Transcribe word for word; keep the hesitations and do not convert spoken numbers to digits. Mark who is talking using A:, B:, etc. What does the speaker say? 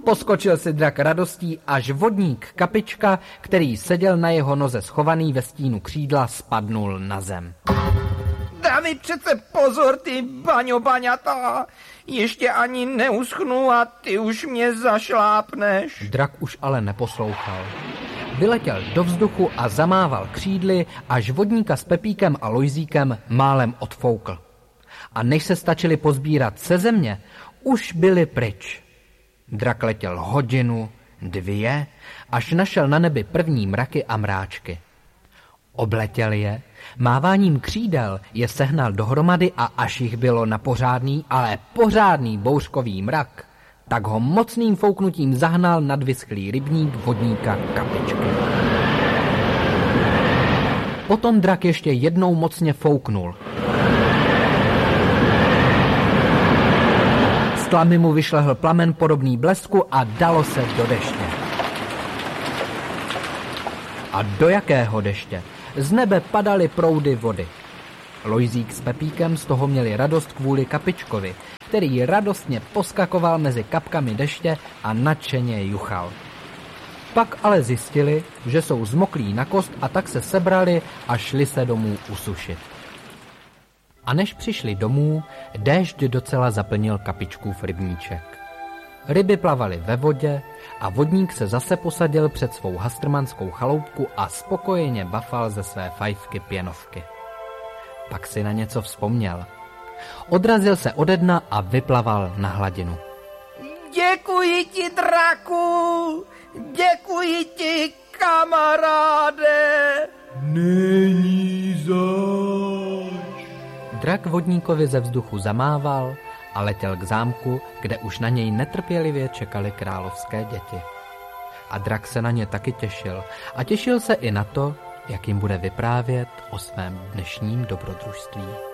A: Poskočil si drak radostí, až vodník Kapička, který seděl na jeho noze schovaný ve stínu křídla, spadnul na zem.
B: Dávej přece pozor, ty baňo baňata, ještě ani neuschnu a ty už mě zašlápneš.
A: Drak už ale neposlouchal. Vyletěl do vzduchu a zamával křídly, až vodníka s Pepíkem a Lojzíkem málem odfoukl. A než se stačili pozbírat se země, už byli pryč. Drak letěl hodinu, dvě, až našel na nebi první mraky a mráčky. Obletěl je, máváním křídel je sehnal dohromady a až jich bylo na pořádný, ale pořádný bouřkový mrak, tak ho mocným fouknutím zahnal nad vyschlý rybník vodníka Kapičky. Potom drak ještě jednou mocně fouknul. Z tlamy mu vyšlehl plamen podobný blesku a dalo se do deště. A do jakého deště? Z nebe padaly proudy vody. Lojzík s Pepíkem z toho měli radost kvůli Kapičkovi, který radostně poskakoval mezi kapkami deště a nadšeně juchal. Pak ale zjistili, že jsou zmoklí na kost a tak se sebrali a šli se domů usušit. A než přišli domů, déšť docela zaplnil Kapičkův rybníček. Ryby plavaly ve vodě a vodník se zase posadil před svou hastrmanskou chaloupku a spokojeně bafal ze své fajfky pěnovky. Pak si na něco vzpomněl. Odrazil se ode dna a vyplaval na hladinu.
B: Děkuji ti, draku! Děkuji ti, kamaráde!
C: Není zač.
A: Drak vodníkovi ze vzduchu zamával a letěl k zámku, kde už na něj netrpělivě čekaly královské děti. A drak se na ně taky těšil a těšil se i na to, jak jim bude vyprávět o svém dnešním dobrodružství.